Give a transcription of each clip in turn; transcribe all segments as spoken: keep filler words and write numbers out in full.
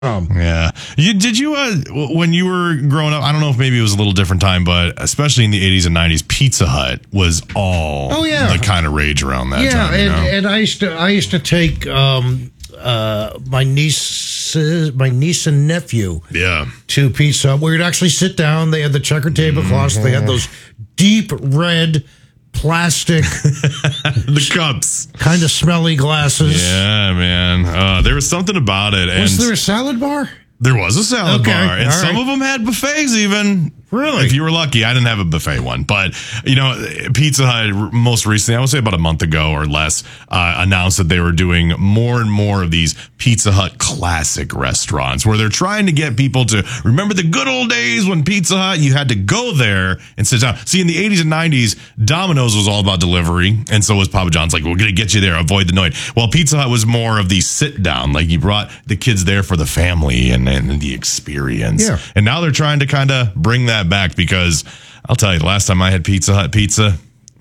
Um, Yeah. You, did you, uh, when you were growing up, I don't know if maybe it was a little different time, but especially in the eighties and nineties, Pizza Hut was all Oh, yeah. the kind of rage around that yeah, time. and, you know? and I used to I used to take um, uh, my niece my niece and nephew yeah. to Pizza Hut. We would actually sit down. They had the checker tablecloths. Mm-hmm. They had those deep red plastic The cups. kind of smelly glasses. Yeah, man. Uh, there was something about it. And Was there a salad bar? there was a salad Okay, bar, and all some right. of them had buffets even. Really? If you were lucky. I didn't have a buffet one, but you know, Pizza Hut most recently, I would say about a month ago or less, uh, announced that they were doing more and more of these Pizza Hut classic restaurants where they're trying to get people to remember the good old days when Pizza Hut, you had to go there and sit down. See, in the eighties and nineties, Domino's was all about delivery, and so was Papa John's. Like, we're going to get you there, avoid the noise. Well, Pizza Hut was more of the sit down, like you brought the kids there for the family and, and the experience. Yeah. And now they're trying to kind of bring that back because I'll tell you, the last time I had Pizza Hut pizza,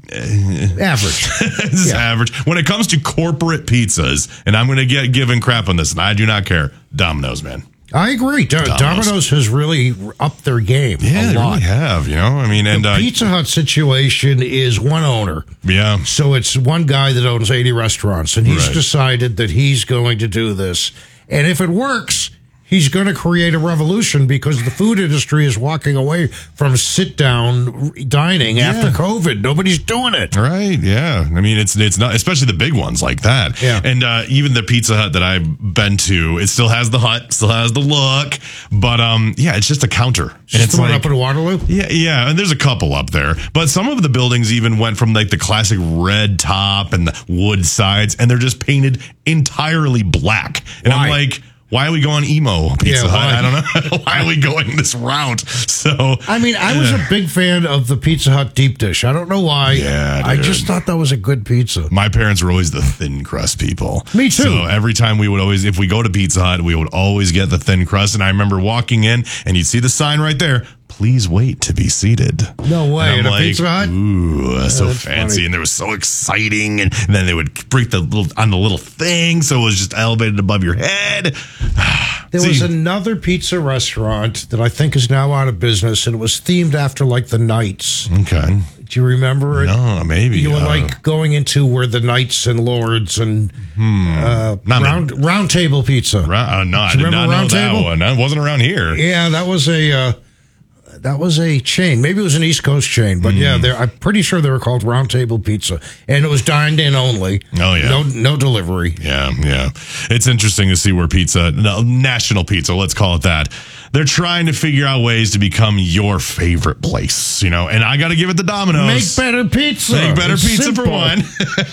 Average. this is average. When it comes to corporate pizzas, and I'm going to get given crap on this, and I do not care, Domino's, man. I agree. Do- Domino's. Domino's has really upped their game Yeah, a they lot. really have, you know? I mean, and The uh, Pizza Hut situation is one owner. yeah. So it's one guy that owns eighty restaurants, and he's Right. decided that he's going to do this. And if it works, he's going to create a revolution because the food industry is walking away from sit-down dining after COVID. Nobody's doing it. Right, yeah. I mean, it's it's not, especially the big ones like that. Yeah. And uh, even the Pizza Hut that I've been to, it still has the hut, still has the look, but um, yeah, it's just a counter. And Just it's the one like, up in Waterloo? yeah, yeah, and there's a couple up there, but some of the buildings even went from like the classic red top and the wood sides, and they're just painted entirely black. And Why? I'm like, why are we going emo Pizza Yeah, Hut? why? I don't know. Why are we going this route? So I mean, I was a big fan of the Pizza Hut deep dish. I don't know why. Yeah, I dude. just thought that was a good pizza. my parents were always the thin crust people. Me too. So every time we would always, if we go to Pizza Hut, we would always get the thin crust. And I remember walking in and you'd see the sign right there. Please wait to be seated. No way. And In I'm a Pizza Hut? Ooh, that's so that's fancy. funny. And they were so exciting. And, and then they would break the little, on the little thing. So it was just elevated above your head. There See, was another pizza restaurant that I think is now out of business, and it was themed after like the Knights. okay. Do you remember it? No, maybe. You were uh, like going into where the knights and lords and uh, Not round round table pizza. Ra- uh, no, I Do you did not remember know Round that Table? one. That wasn't around here. Yeah, that was a uh, that was a chain. Maybe it was an East Coast chain, but yeah, Mm. they're, I'm pretty sure they were called Round Table Pizza, and it was dined in only. Oh, yeah. no no delivery. Yeah, yeah. It's interesting to see where pizza, no, national pizza, let's call it that. They're trying to figure out ways to become your favorite place, you know, and I got to give it to Domino's. Make better pizza. Make better It's pizza simple. for one.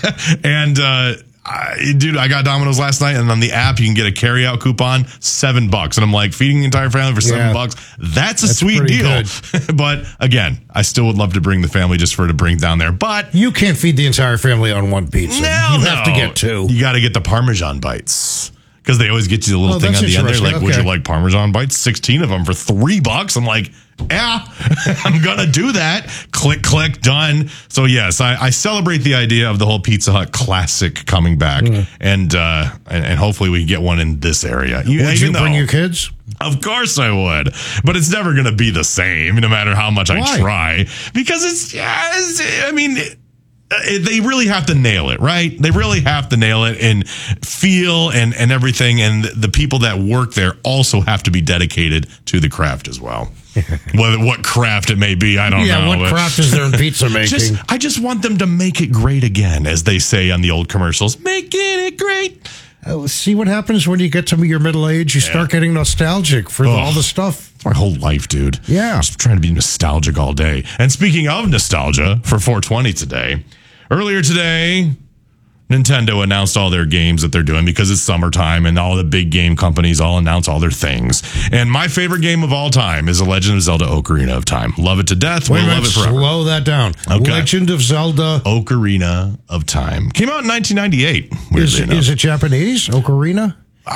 and, uh, I, dude, I got Domino's last night, and on the app you can get a carryout coupon, seven bucks, and I'm like, feeding the entire family for seven Yeah. bucks. That's a That's sweet pretty deal. But again, I still would love to bring the family just for to bring down there. But You can't feed the entire family on one pizza. no, you have to no. get two. You got to get the Parmesan bites. Because they always get you the little Oh, thing that's on the end there, like, interesting. would you Okay. like Parmesan bites? sixteen of them for three bucks. I'm like, yeah, I'm going to do that. Click, click, done. So, yes, I, I celebrate the idea of the whole Pizza Hut classic coming back. And, uh, and and hopefully we can get one in this area. You, Would even you bring though- your kids? Of course I would. But it's never going to be the same, no matter how much Why? I try. Because it's, yeah, it's I mean... It, Uh, they really have to nail it, right? They really have to nail it and feel and, and everything. And the people that work there also have to be dedicated to the craft as well. Whether what craft it may be, I don't Yeah, know. what but craft is there in pizza making? Just, I just want them to make it great again, as they say on the old commercials. Making it great. Uh, see what happens when you get to your middle age. You start getting nostalgic for all the stuff. It's my whole life, dude. Yeah. I'm just trying to be nostalgic all day. And speaking of nostalgia, for four twenty today, earlier today, Nintendo announced all their games that they're doing because it's summertime and all the big game companies all announce all their things. And my favorite game of all time is The Legend of Zelda Ocarina of Time. Love it to death. Wait a We'll love minute, it forever. slow that down. Okay. Legend of Zelda. Ocarina of Time. Came out in nineteen ninety-eight. Weirdly Is, enough. is it Japanese? Ocarina?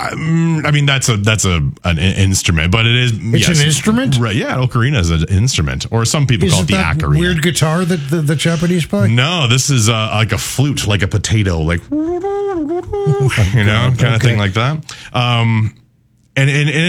Um, I mean, that's a that's a an in- instrument, but it is. It's yes. an instrument? Right? Yeah, ocarina is an instrument, or some people Is call it it the that ocarina. weird guitar that the, the Japanese play? No, this is uh, like a flute, like a potato, like you know, kind of Okay. thing like that. Um, And, and, and